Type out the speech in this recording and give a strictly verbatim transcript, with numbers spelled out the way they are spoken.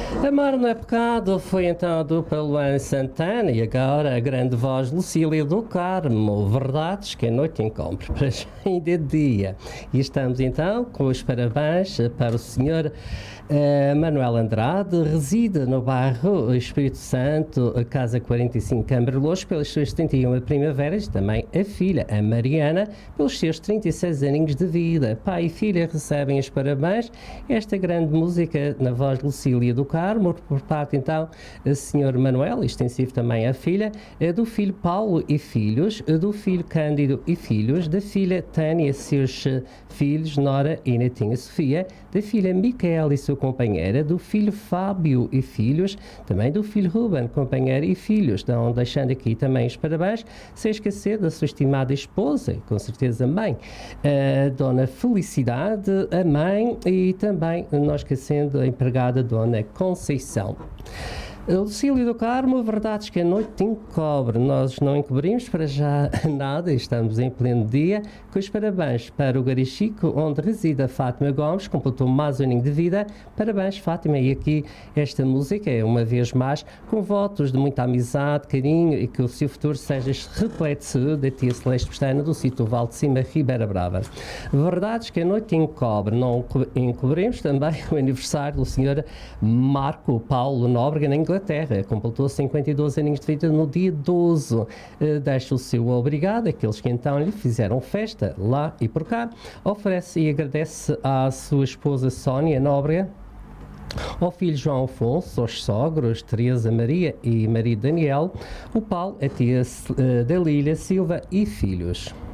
Amar não é pecado foi então a dupla Luan Santana e agora a grande voz Lucília do Carmo. Verdades que a noite encobre, para já ainda é dia. E estamos então com os parabéns para o senhor uh, Manuel Andrade, reside no bairro Espírito Santo, Casa quarenta e cinco, Camberloz, pelas suas trinta e uma primaveras, também a filha, a Mariana, pelos seus trinta e seis aninhos de vida. Pai e filha recebem os parabéns. Esta grande música na voz de Lucília do Carmo, por parte então do senhor Manuel, extensivo também à filha, do filho Paulo e filhos, do filho Cândido e filhos, da filha Tânia e seus filhos, Nora e netinha Sofia, da filha Micaela e sua companheira, do filho Fábio e filhos, também do filho Ruben, companheira e filhos. Então, deixando aqui também os parabéns, sem esquecer da sua estimada esposa, com certeza mãe, a dona Felicidade, a mãe, e também, não esquecendo, a empregada dona Conceição. Lucília do Carmo, verdades que a noite encobre. Nós não encobrimos para já nada, estamos em pleno dia. Com os parabéns para o Garichico, onde reside a Fátima Gomes, completou mais um aninho de vida. Parabéns, Fátima, e aqui esta música é uma vez mais com votos de muita amizade, carinho e que o seu futuro seja repleto de saúde, da tia Celeste Pestana, do sítio Val de Cima, Ribeira Brava. Verdades que a noite encobre. Não encobrimos também o aniversário do senhor Marco Paulo Nóbrega, na Inglaterra. Terra, completou cinquenta e dois aninhos de vida no dia doze. Uh, deixa o seu obrigado àqueles que então lhe fizeram festa lá e por cá. Oferece e agradece à sua esposa Sónia Nóbrega, ao filho João Afonso, aos sogros Teresa Maria e marido Daniel, o Paulo, a tia uh, Dalília Silva e filhos.